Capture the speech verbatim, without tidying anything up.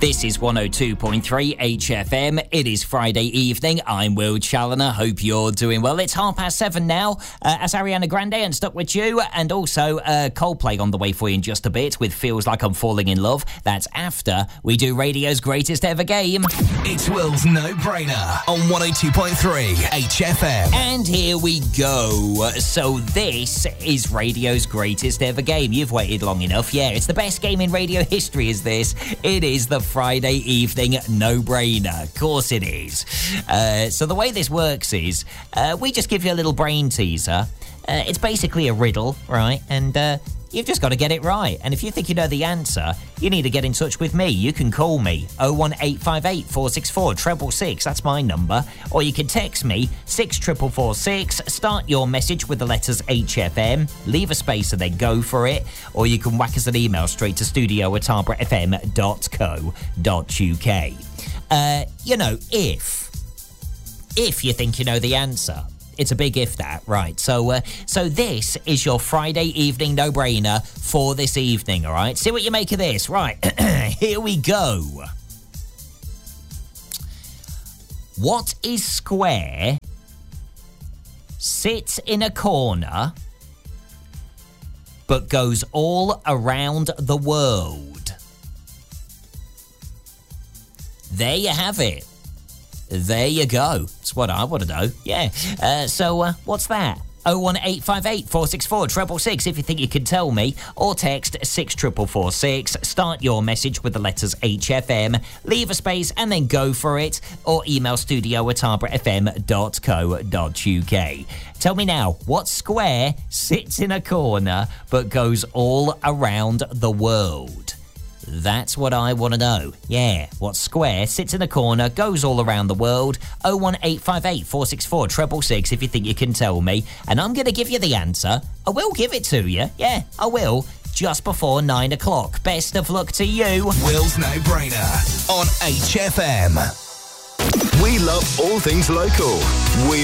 This is one oh two point three H F M. It is Friday evening. I'm Will Challoner. Hope you're doing well. It's half past seven now. Uh, as Ariana Grande and Stuck With You, and also uh, Coldplay on the way for you in just a bit with Feels Like I'm Falling in Love. That's after we do radio's greatest ever game. It's Will's No-Brainer on one oh two point three H F M. And here we go. So this is radio's greatest ever game. You've waited long enough. Yeah, it's the best game in radio history, is this. It is the Friday evening no-brainer. Of course it is. Uh, so the way this works is uh, we just give you a little brain teaser. Uh, it's basically a riddle, right? And uh, you've just got to get it right. And if you think you know the answer, you need to get in touch with me. You can call me oh one eight five eight, four six four, six six six. That's my number. Or you can text me six four four four six. Start your message with the letters H F M. Leave a space and then go for it. Or you can whack us an email straight to studio at arbor f m dot co dot u k. Uh, you know, if if you think you know the answer. It's a big if, that, right? So uh, so this is your Friday evening no-brainer for this evening, all right? See what you make of this. Right, here we go. What is square, sits in a corner, but goes all around the world? There you have it. There you go. It's what I want to know. Yeah. Uh, so, uh, what's that? oh one eight five eight, four six four, six six six if you think you can tell me. Or text six four four four six. Start your message with the letters H F M. Leave a space and then go for it. Or email studio at arbor f m dot co dot u k. Tell me now, what square sits in a corner but goes all around the world? That's what I want to know. Yeah, what square sits in a corner, goes all around the world? oh one eight five eight, four six four, six six six if you think you can tell me. And I'm going to give you the answer. I will give it to you. Yeah, I will. Just before nine o'clock. Best of luck to you. Will's No-Brainer on H F M. We love all things local. We